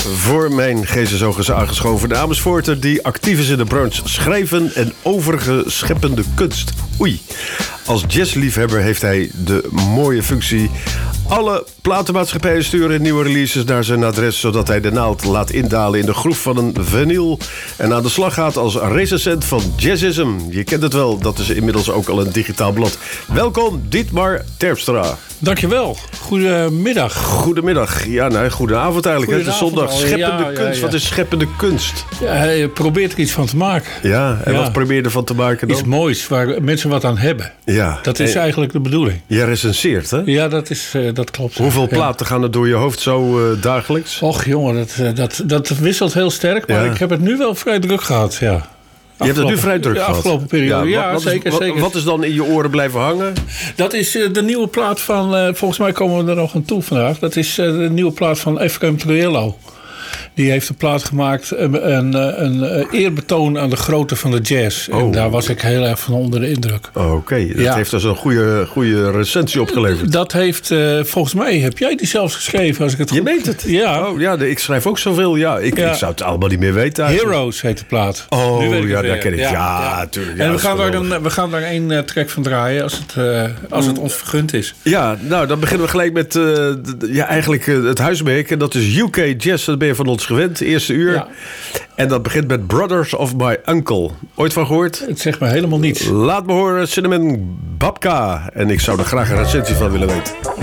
Voor mijn geestesoog is aangeschoven de Amersfoorter die actief is in de branche schrijven en overige scheppende kunst. Oei. Als jazzliefhebber heeft hij de mooie functie alle platenmaatschappijen sturen nieuwe releases naar zijn adres, zodat hij de naald laat indalen in de groef van een vinyl en aan de slag gaat als recensent van Jazzism. Je kent het wel, dat is inmiddels ook al een digitaal blad. Welkom, Dietmar Terpstra. Dankjewel. Goedemiddag. Goedemiddag. Ja, nee, goedenavond eigenlijk. Het is zondag. Scheppende kunst. Wat is scheppende kunst? Ja, je probeert er iets van te maken. Ja, en wat probeer je ervan te maken dan? Iets moois, waar mensen wat aan hebben. Ja. Dat is eigenlijk de bedoeling. Je recenseert, hè? Ja, dat klopt. Hoeveel platen gaan er door je hoofd zo dagelijks? Och jongen, dat wisselt heel sterk. Maar ik heb het nu wel vrij druk gehad, ja. Je hebt het nu vrij druk gehad? De afgelopen periode, ja, zeker. Wat is dan in je oren blijven hangen? Dat is de nieuwe plaat van, volgens mij komen we er nog aan toe vandaag. Dat is de nieuwe plaat van Efraim Trujillo. Die heeft een plaat gemaakt, een eerbetoon aan de grootte van de jazz. En daar was ik heel erg van onder de indruk. Oké. Dat heeft dus een goede recensie opgeleverd. Dat heeft, volgens mij, heb jij die zelfs geschreven? Als ik het Je meent het? Ja. Oh, ja, ik schrijf ook zoveel. Ja, ik zou het allemaal niet meer weten. Eigenlijk. Heroes heet de plaat. Oh, ja, daar ken ik. Ja, natuurlijk. Ja, en we gaan daar één track van draaien als het ons vergund is. Ja, nou, dan beginnen we gelijk met eigenlijk het huismerk. En dat is UK Jazz. Dat ben je van ons gewend, eerste uur. Ja. En dat begint met Brothers of My Uncle. Ooit van gehoord? Het zegt me helemaal niets. Laat me horen, Cinnamon Babka. En ik zou er graag een recensie van willen weten.